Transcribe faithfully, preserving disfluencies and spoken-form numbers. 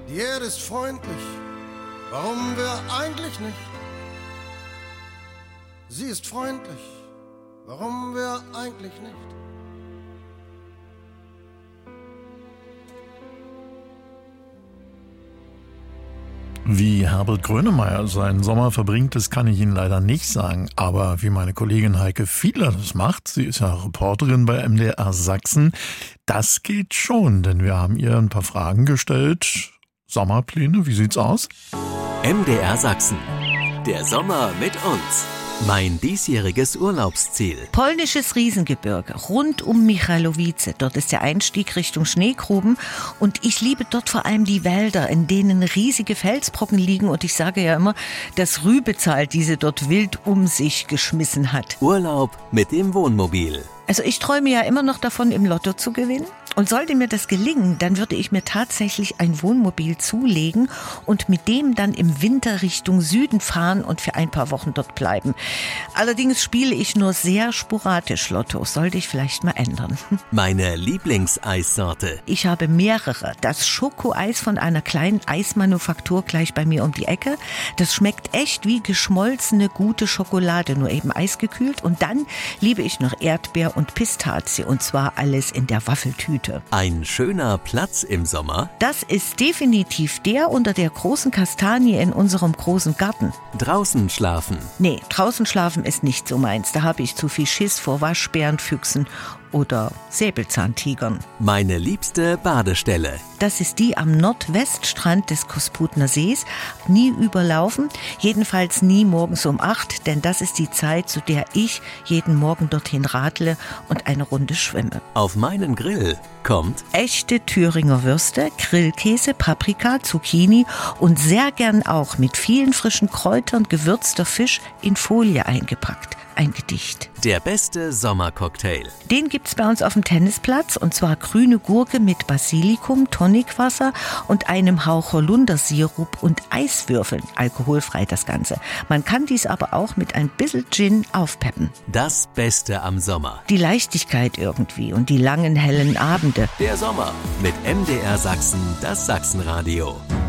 Die Erde ist freundlich, warum wir eigentlich nicht? Sie ist freundlich, warum wir eigentlich nicht? Wie Herbert Grönemeyer seinen Sommer verbringt, das kann ich Ihnen leider nicht sagen. Aber wie meine Kollegin Heike Fiedler das macht, sie ist ja Reporterin bei M D R Sachsen, das geht schon, denn wir haben ihr ein paar Fragen gestellt. Sommerpläne, wie sieht's aus? M D R Sachsen. Der Sommer mit uns. Mein diesjähriges Urlaubsziel. Polnisches Riesengebirge, rund um Michalowice. Dort ist der Einstieg Richtung Schneegruben. Und ich liebe dort vor allem die Wälder, in denen riesige Felsbrocken liegen. Und ich sage ja immer, dass Rübezahl diese dort wild um sich geschmissen hat. Urlaub mit dem Wohnmobil. Also ich träume ja immer noch davon, im Lotto zu gewinnen. Und sollte mir das gelingen, dann würde ich mir tatsächlich ein Wohnmobil zulegen und mit dem dann im Winter Richtung Süden fahren und für ein paar Wochen dort bleiben. Allerdings spiele ich nur sehr sporadisch Lotto. Sollte ich vielleicht mal ändern. Meine Lieblingseissorte. Ich habe mehrere. Das Schokoeis von einer kleinen Eismanufaktur gleich bei mir um die Ecke. Das schmeckt echt wie geschmolzene, gute Schokolade, nur eben eisgekühlt. Und dann liebe ich noch Erdbeer und Pistazie. Und zwar alles in der Waffeltüte. Ein schöner Platz im Sommer? Das ist definitiv der unter der großen Kastanie in unserem großen Garten. Draußen schlafen? Nee, draußen schlafen ist nicht so meins. Da habe ich zu viel Schiss vor Waschbären, Füchsen oder Säbelzahntigern. Meine liebste Badestelle? Das ist die am Nordweststrand des Kosputner Sees. Nie überlaufen, jedenfalls nie morgens um acht, denn das ist die Zeit, zu der ich jeden Morgen dorthin radle und eine Runde schwimme. Auf meinen Grill kommt echte Thüringer Würste, Grillkäse, Paprika, Zucchini und sehr gern auch mit vielen frischen Kräutern gewürzter Fisch in Folie eingepackt. Ein Gedicht. Der beste Sommercocktail. Den gibt's bei uns auf dem Tennisplatz, und zwar grüne Gurke mit Basilikum, Tonicwasser und einem Hauch Holundersirup und Eiswürfeln. Alkoholfrei das Ganze. Man kann dies aber auch mit ein bisschen Gin aufpeppen. Das Beste am Sommer. Die Leichtigkeit irgendwie und die langen hellen Abende. Der Sommer mit M D R Sachsen, das Sachsenradio.